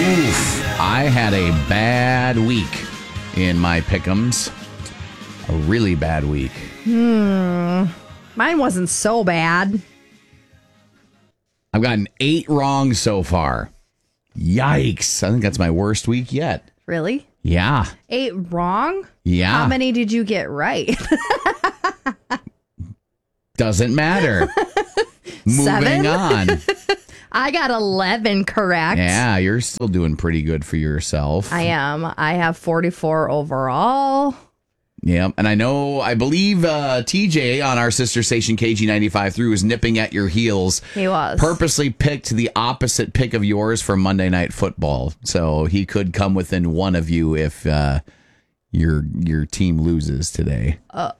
Oof. I had a bad week in my pick'ems. A really bad week. Mine wasn't so bad. I've gotten 8 wrong so far. Yikes. I think that's my worst week yet. Really? Yeah. 8 wrong? Yeah. How many did you get right? Doesn't matter. Moving 7? on. I got 11 correct. Yeah, you're still doing pretty good for yourself. I am. I have 44 overall. Yeah, and I believe TJ on our sister station KG95.3 was nipping at your heels. He was. Purposely picked the opposite pick of yours for Monday Night Football. So he could come within one of you if your team loses today.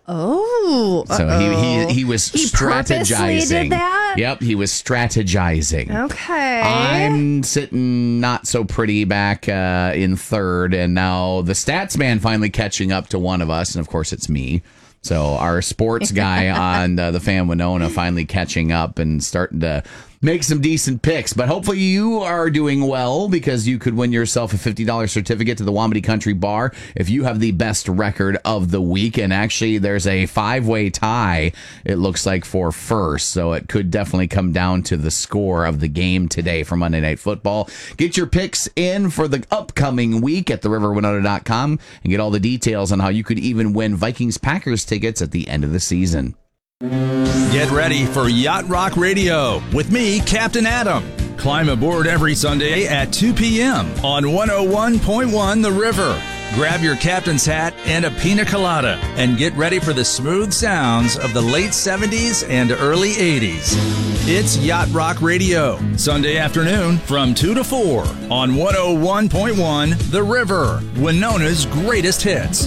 So he was strategizing. Purposely did that? Yep, he was strategizing. Okay. I'm sitting not so pretty back in third, and now the stats man finally catching up to one of us, and of course it's me. So our sports guy on the Fan Winona finally catching up and starting to make some decent picks. But hopefully you are doing well, because you could win yourself a $50 certificate to the Wamedy Country Bar if you have the best record of the week. And actually there's a 5-way tie, it looks like, for first. So it could definitely come down to the score of the game today for Monday Night Football. Get your picks in for the upcoming week at theriverwinona.com and get all the details on how you could even win Vikings-Packers tickets at the end of the season. Get ready for Yacht Rock Radio with me, Captain Adam. Climb aboard every Sunday at 2 p.m. on 101.1 The River. Grab your captain's hat and a pina colada and get ready for the smooth sounds of the late 70s and early 80s. It's Yacht Rock Radio, Sunday afternoon from 2 to 4 on 101.1 The River, Winona's greatest hits.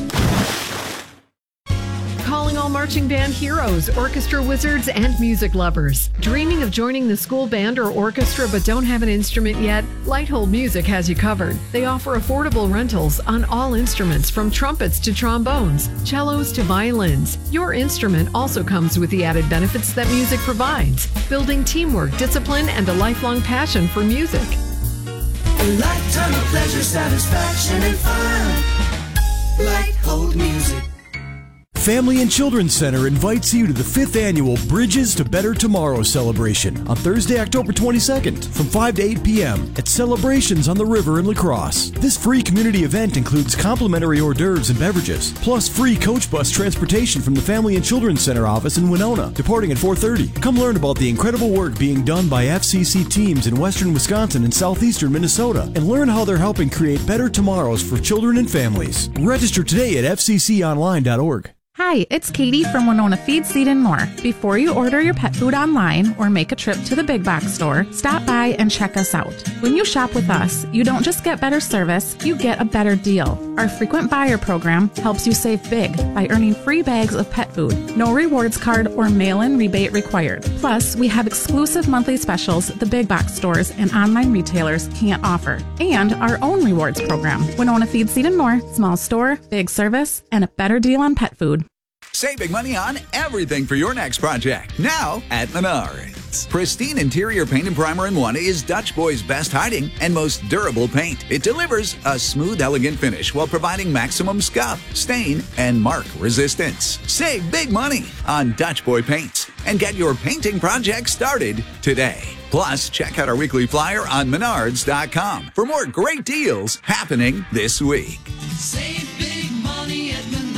Calling all marching band heroes, orchestra wizards, and music lovers. Dreaming of joining the school band or orchestra but don't have an instrument yet? Lighthold Music has you covered. They offer affordable rentals on all instruments, from trumpets to trombones, cellos to violins. Your instrument also comes with the added benefits that music provides, building teamwork, discipline, and a lifelong passion for music. A lifetime of pleasure, satisfaction, and fun. Lighthold Music. Family and Children's Center invites you to the 5th annual Bridges to Better Tomorrow celebration on Thursday, October 22nd from 5 to 8 p.m. at Celebrations on the River in La Crosse. This free community event includes complimentary hors d'oeuvres and beverages, plus free coach bus transportation from the Family and Children's Center office in Winona, departing at 4:30. Come learn about the incredible work being done by FCC teams in western Wisconsin and southeastern Minnesota, and learn how they're helping create better tomorrows for children and families. Register today at fcconline.org. Hi, it's Katie from Winona Feed, Seed, and More. Before you order your pet food online or make a trip to the big box store, stop by and check us out. When you shop with us, you don't just get better service, you get a better deal. Our frequent buyer program helps you save big by earning free bags of pet food. No rewards card or mail-in rebate required. Plus, we have exclusive monthly specials the big box stores and online retailers can't offer. And our own rewards program. Winona Feed, Seed, and More. Small store, big service, and a better deal on pet food. Save big money on everything for your next project. Now at Menards. Pristine interior paint and primer in one is Dutch Boy's best hiding and most durable paint. It delivers a smooth, elegant finish while providing maximum scuff, stain, and mark resistance. Save big money on Dutch Boy paints and get your painting project started today. Plus, check out our weekly flyer on Menards.com for more great deals happening this week. Save big money at Menards.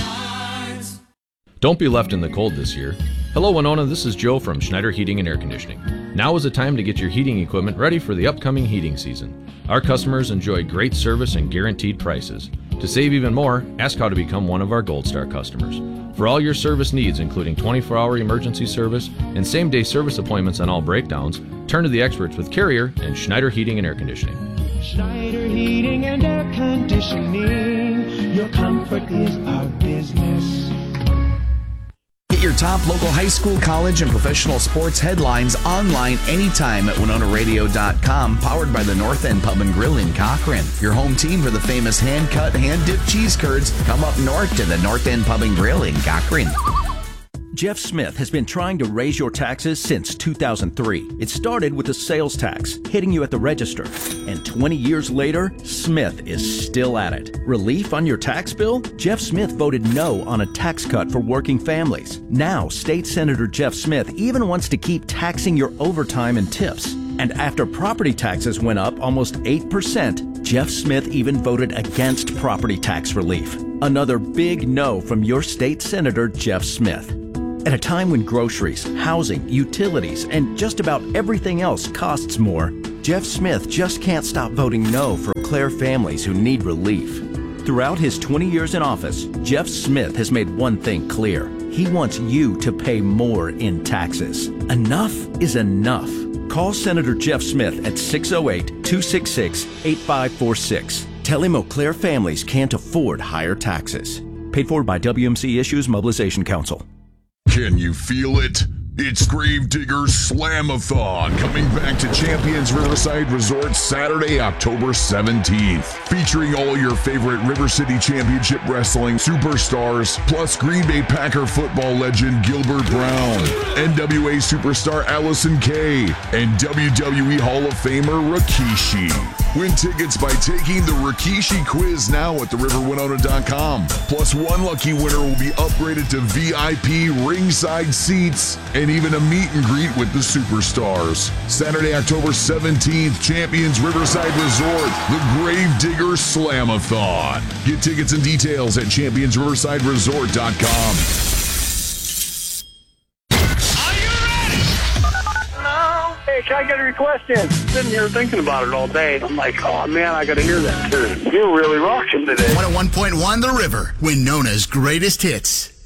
Don't be left in the cold this year. Hello Winona, this is Joe from Schneider Heating and Air Conditioning. Now is the time to get your heating equipment ready for the upcoming heating season. Our customers enjoy great service and guaranteed prices. To save even more, ask how to become one of our Gold Star customers. For all your service needs, including 24-hour emergency service and same-day service appointments on all breakdowns, turn to the experts with Carrier and Schneider Heating and Air Conditioning. Schneider Heating and Air Conditioning, your comfort is our business. Get your top local high school, college, and professional sports headlines online anytime at WinonaRadio.com, powered by the North End Pub and Grill in Cochrane. Your home team for the famous hand-cut, hand-dipped cheese curds come up north to the North End Pub and Grill in Cochrane. Jeff Smith has been trying to raise your taxes since 2003. It started with a sales tax hitting you at the register. And 20 years later, Smith is still at it. Relief on your tax bill? Jeff Smith voted no on a tax cut for working families. Now, State Senator Jeff Smith even wants to keep taxing your overtime and tips. And after property taxes went up almost 8%, Jeff Smith even voted against property tax relief. Another big no from your state senator, Jeff Smith. At a time when groceries, housing, utilities, and just about everything else costs more, Jeff Smith just can't stop voting no for Claire families who need relief. Throughout his 20 years in office, Jeff Smith has made one thing clear. He wants you to pay more in taxes. Enough is enough. Call Senator Jeff Smith at 608-266-8546. Tell him Eau Claire families can't afford higher taxes. Paid for by WMC Issues Mobilization Council. Can you feel it? It's Gravedigger Slamathon coming back to Champions Riverside Resort Saturday, October 17th. Featuring all your favorite River City Championship Wrestling superstars, plus Green Bay Packer football legend Gilbert Brown, NWA superstar Allison Kay, and WWE Hall of Famer Rikishi. Win tickets by taking the Rikishi quiz now at theriverwinona.com. Plus, one lucky winner will be upgraded to VIP ringside seats and even a meet and greet with the superstars. Saturday, October 17th, Champions Riverside Resort, the Gravedigger Slamathon. Get tickets and details at championsriversideresort.com. Hey, can I get a request in? Sitting here thinking about it all day. I'm like, oh man, I gotta hear that tune. You're really rocking today. 101.1 The River, Winona's greatest hits.